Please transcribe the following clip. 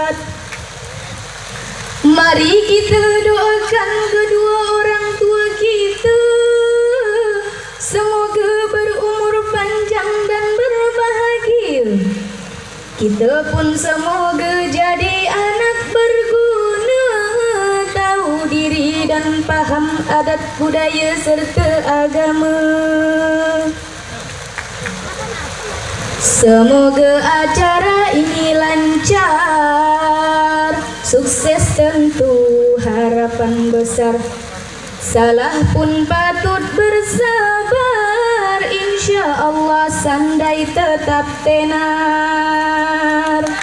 Mari kita doakan kedua orang tua kita, semoga berumur panjang dan berbahagia. Kita pun semoga jadi anak berguna, tahu diri dan faham adat budaya serta agama. Semoga acara ini lancar, sukses tentu harapan besar. Salah pun patut bersabar, insya Allah sandai tetap tenar.